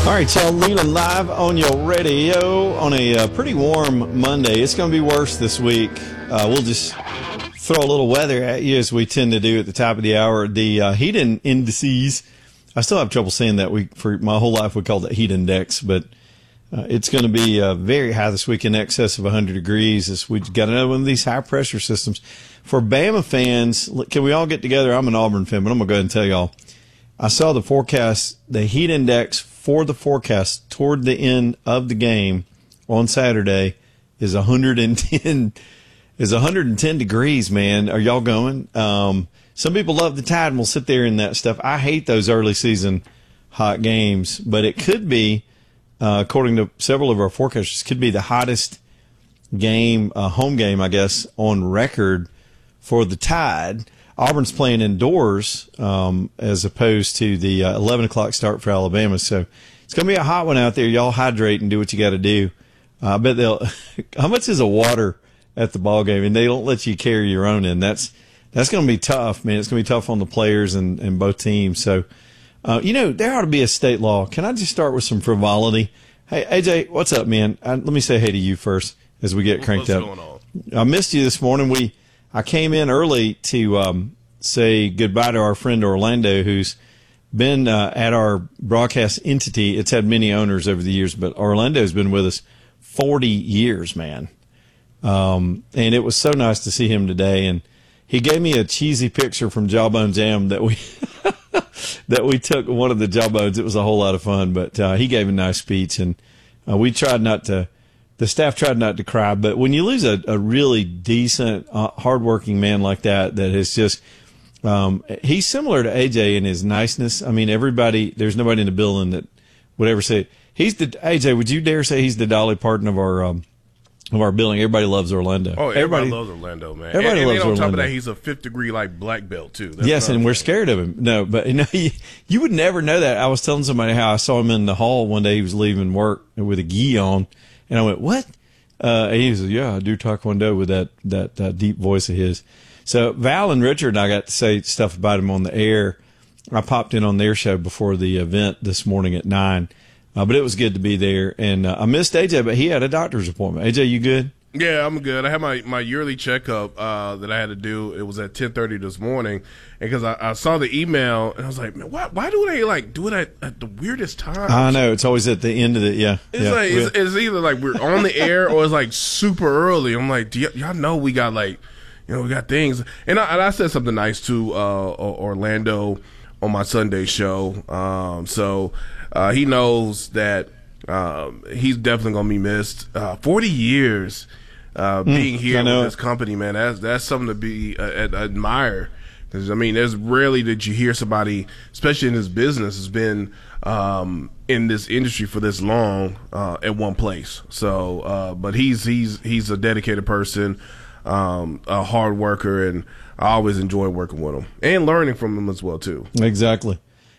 All right, y'all, Leland live on your radio on a pretty warm Monday. It's going to be worse this week. We'll just throw a little weather at you as we tend to do at the top of the hour. The heat indices, I still have trouble saying that. For my whole life we called it heat index, but it's going to be very high this week, in excess of 100 degrees. We've got another one of these high-pressure systems. For Bama fans, can we all get together? I'm an Auburn fan, but I'm going to go ahead and tell y'all. I saw the forecast, the heat index for the forecast toward the end of the game on Saturday is 110 degrees, man. Are y'all going? Some people love the Tide and will sit there in that stuff. I hate those early season hot games, but it could be, according to several of our forecasters, could be the hottest game, home game, I guess, on record for the Tide. Auburn's playing indoors as opposed to the 11 o'clock start for Alabama. So it's going to be a hot one out there. Y'all hydrate and do what you got to do. I bet how much is a water at the ball game? And they don't let you carry your own in. That's going to be tough, man. It's going to be tough on the players and both teams. So, there ought to be a state law. Can I just start with some frivolity? Hey, AJ, what's up, man? Let me say hey to you first as we get cranked up. What's going on? I missed you this morning. I came in early to say goodbye to our friend Orlando, who's been at our broadcast entity. It's had many owners over the years, but Orlando's been with us 40 years, man. And it was so nice to see him today. And he gave me a cheesy picture from Jawbone Jam that we that we took one of the Jawbones. It was a whole lot of fun, but he gave a nice speech, and we tried not to. The staff tried not to cry, but when you lose a really decent, hardworking man like that has just, he's similar to AJ in his niceness. I mean, there's nobody in the building that would ever say, AJ, would you dare say he's the Dolly Parton of our building? Everybody loves Orlando. Oh, everybody loves Orlando, man. Everybody loves Orlando. On top of that, he's a fifth degree, black belt, too. Yes, and we're scared of him. No, but you would never know that. I was telling somebody how I saw him in the hall one day. He was leaving work with a gi on. And I went, what? And he said, yeah, I do Taekwondo with that deep voice of his. So Val and Richard and I got to say stuff about him on the air. I popped in on their show before the event this morning at 9. But it was good to be there. And I missed AJ, but he had a doctor's appointment. AJ, you good? Yeah, I'm good. I had my yearly checkup that I had to do. It was at 10:30 this morning, and because I saw the email and I was like, man, why do they do it at the weirdest time? I know, it's always at the end of it. Yeah, it's either we're on the air or it's super early. I'm like, do y'all know we got we got things? And I said something nice to Orlando on my Sunday show. So he knows that he's definitely gonna be missed. 40 years. Being here with this company, man, that's something to be admire. Because there's rarely that you hear somebody, especially in this business, has been in this industry for this long at one place. So, but he's a dedicated person, a hard worker, and I always enjoy working with him and learning from him as well too. Exactly.